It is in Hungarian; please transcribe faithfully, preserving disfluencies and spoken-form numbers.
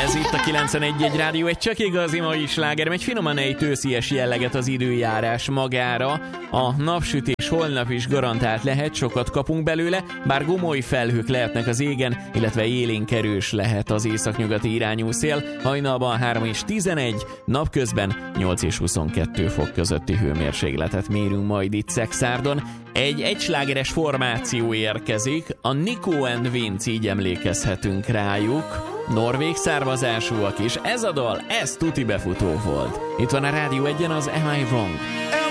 Ez itt a kilencvenegy egy Rádió, egy csak igazi mai sláger, egy finoman ejt őszies jelleget az időjárás magára. A napsütés holnap is garantált lehet, sokat kapunk belőle, bár gomoly felhők lehetnek az égen, illetve élénk erős lehet az északnyugati irányú szél. Hajnalban három és tizenegy, napközben nyolc és huszonkettő fok közötti hőmérsékletet mérünk majd itt Szekszárdon. Egy egyslágeres formáció érkezik, a Nico and Vince, így emlékezhetünk rájuk. Norvég származásúak is, ez a dal, ez tuti befutó volt. Itt van a Rádió egyen az Am I Wrong?